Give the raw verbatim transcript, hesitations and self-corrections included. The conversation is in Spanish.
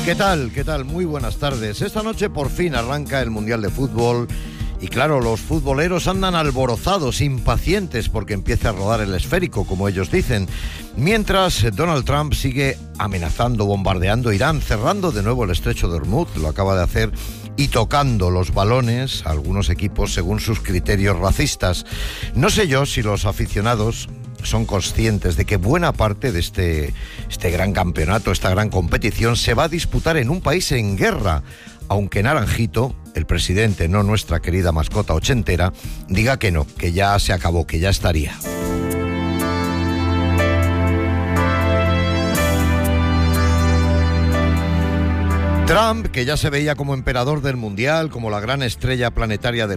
¿Qué tal? ¿Qué tal? Muy buenas tardes. Esta noche por fin arranca el Mundial de Fútbol y claro, los futboleros andan alborozados, impacientes porque empiece a rodar el esférico, como ellos dicen. Mientras Donald Trump sigue amenazando, bombardeando Irán, cerrando de nuevo el estrecho de Hormuz, lo acaba de hacer, y tocando los balones a algunos equipos según sus criterios racistas. No sé yo si los aficionados son conscientes de que buena parte de este, este gran campeonato, esta gran competición, se va a disputar en un país en guerra, aunque Naranjito, el presidente, no nuestra querida mascota ochentera, diga que no, que ya se acabó, que ya estaría. Trump, que ya se veía como emperador del mundial, como la gran estrella planetaria del